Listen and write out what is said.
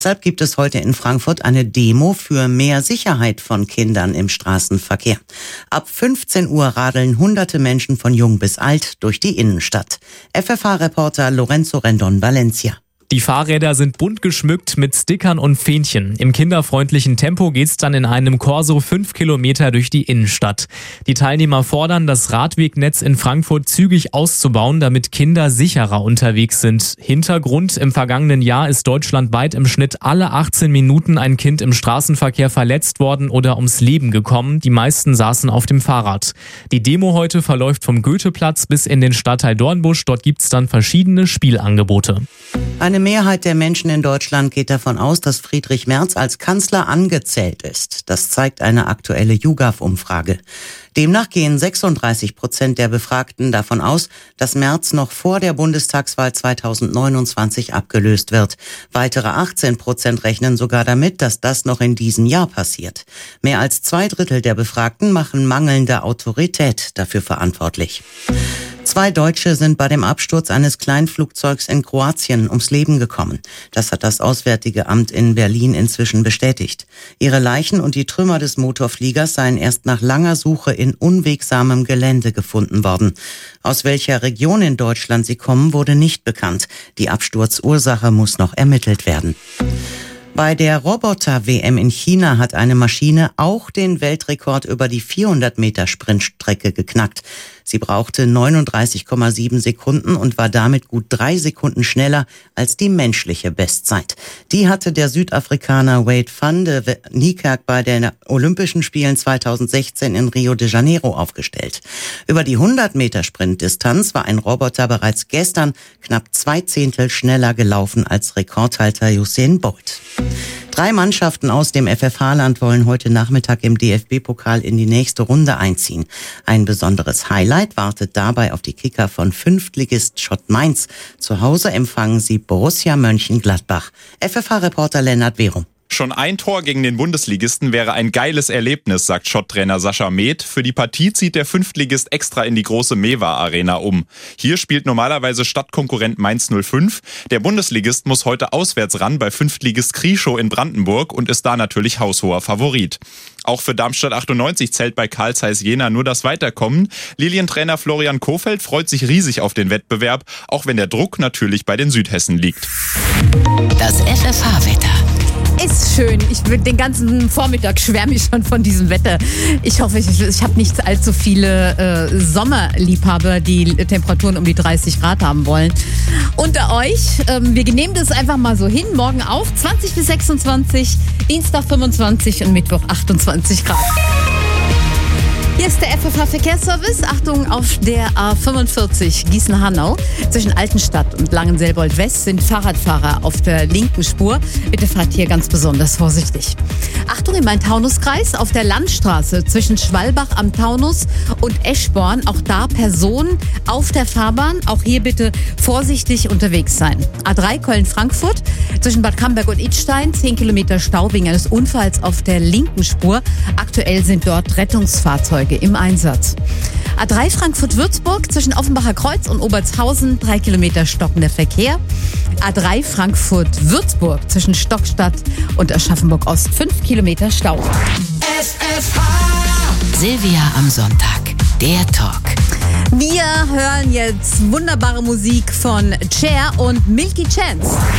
Deshalb gibt es heute in Frankfurt eine Demo für mehr Sicherheit von Kindern im Straßenverkehr. Ab 15 Uhr radeln hunderte Menschen von jung bis alt durch die Innenstadt. FFH-Reporter Lorenzo Rendon Valencia. Die Fahrräder sind bunt geschmückt mit Stickern und Fähnchen. Im kinderfreundlichen Tempo geht's dann in einem Corso 5 Kilometer durch die Innenstadt. Die Teilnehmer fordern, das Radwegnetz in Frankfurt zügig auszubauen, damit Kinder sicherer unterwegs sind. Hintergrund: Im vergangenen Jahr ist deutschlandweit im Schnitt alle 18 Minuten ein Kind im Straßenverkehr verletzt worden oder ums Leben gekommen. Die meisten saßen auf dem Fahrrad. Die Demo heute verläuft vom Goetheplatz bis in den Stadtteil Dornbusch. Dort gibt's dann verschiedene Spielangebote. Eine Mehrheit der Menschen in Deutschland geht davon aus, dass Friedrich Merz als Kanzler angezählt ist. Das zeigt eine aktuelle YouGov-Umfrage. Demnach gehen 36% der Befragten davon aus, dass Merz noch vor der Bundestagswahl 2029 abgelöst wird. Weitere 18% rechnen sogar damit, dass das noch in diesem Jahr passiert. Mehr als 2/3 der Befragten machen mangelnde Autorität dafür verantwortlich. 2 Deutsche sind bei dem Absturz eines Kleinflugzeugs in Kroatien ums Leben gekommen. Das hat das Auswärtige Amt in Berlin inzwischen bestätigt. Ihre Leichen und die Trümmer des Motorfliegers seien erst nach langer Suche in unwegsamem Gelände gefunden worden. Aus welcher Region in Deutschland sie kommen, wurde nicht bekannt. Die Absturzursache muss noch ermittelt werden. Bei der Roboter-WM in China hat eine Maschine auch den Weltrekord über die 400-Meter-Sprintstrecke geknackt. Sie brauchte 39,7 Sekunden und war damit gut 3 Sekunden schneller als die menschliche Bestzeit. Die hatte der Südafrikaner Wade van de Niekerk bei den Olympischen Spielen 2016 in Rio de Janeiro aufgestellt. Über die 100-Meter-Sprintdistanz war ein Roboter bereits gestern knapp 2 Zehntel schneller gelaufen als Rekordhalter Usain Bolt. 3 Mannschaften aus dem FFH-Land wollen heute Nachmittag im DFB-Pokal in die nächste Runde einziehen. Ein besonderes Highlight wartet dabei auf die Kicker von Fünftligist Schott Mainz. Zu Hause empfangen sie Borussia Mönchengladbach. FFH-Reporter Lennart Werum. Schon ein Tor gegen den Bundesligisten wäre ein geiles Erlebnis, sagt Schott-Trainer Sascha Meth. Für die Partie zieht der Fünftligist extra in die große Mewa-Arena um. Hier spielt normalerweise Stadtkonkurrent Mainz 05. Der Bundesligist muss heute auswärts ran bei Fünftligist Krieschow in Brandenburg und ist da natürlich haushoher Favorit. Auch für Darmstadt 98 zählt bei Carl Zeiss Jena nur das Weiterkommen. Lilientrainer Florian Kohfeldt freut sich riesig auf den Wettbewerb, auch wenn der Druck natürlich bei den Südhessen liegt. Das FFH-Wetter. Ist schön. Den ganzen Vormittag schwärme ich schon von diesem Wetter. Ich hoffe, ich habe nicht allzu viele Sommerliebhaber, die Temperaturen um die 30 Grad haben wollen. Unter euch, wir nehmen das einfach mal so hin. Morgen auf 20 bis 26, Dienstag 25 und Mittwoch 28 Grad. Hier ist der FFH-Verkehrsservice. Achtung, auf der A45 Gießen-Hanau zwischen Altenstadt und Langenselbold-West sind Fahrradfahrer auf der linken Spur. Bitte fahrt hier ganz besonders vorsichtig. Achtung, im Main-Taunus-Kreis auf der Landstraße zwischen Schwalbach am Taunus und Eschborn. Auch da Personen auf der Fahrbahn. Auch hier bitte vorsichtig unterwegs sein. A3 Köln-Frankfurt zwischen Bad Camberg und Idstein. 10 Kilometer Stau wegen eines Unfalls auf der linken Spur. Aktuell sind dort Rettungsfahrzeuge im Einsatz. A3 Frankfurt-Würzburg zwischen Offenbacher Kreuz und Obertshausen 3 Kilometer stockender Verkehr. A3 Frankfurt-Würzburg zwischen Stockstadt und Aschaffenburg-Ost 5 Kilometer Stau. FFH Silvia am Sonntag, der Talk. Wir hören jetzt wunderbare Musik von Cher und Milky Chance.